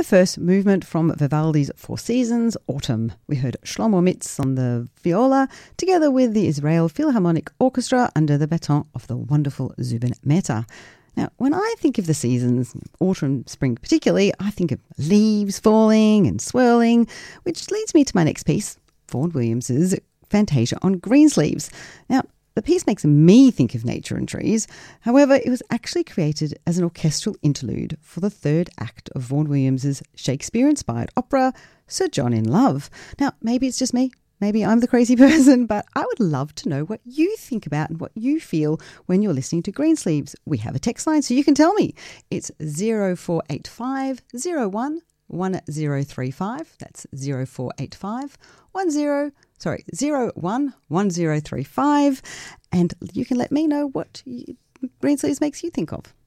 the first movement from Vivaldi's Four Seasons, Autumn. We heard Shlomo Mitz on the viola, together with the Israel Philharmonic Orchestra under the baton of the wonderful Zubin Mehta. Now, when I think of the seasons, autumn, spring particularly, I think of leaves falling and swirling, which leads me to my next piece, Vaughan Williams's Fantasia on Greensleeves. Now, the piece makes me think of nature and trees. However, it was actually created as an orchestral interlude for the third act of Vaughan Williams's Shakespeare-inspired opera, Sir John in Love. Now, maybe it's just me. Maybe I'm the crazy person, but I would love to know what you think about and what you feel when you're listening to Greensleeves. We have a text line, so you can tell me. It's 0485 01 1035. That's 0485 01 1035. And you can let me know what Greensleeves makes you think of.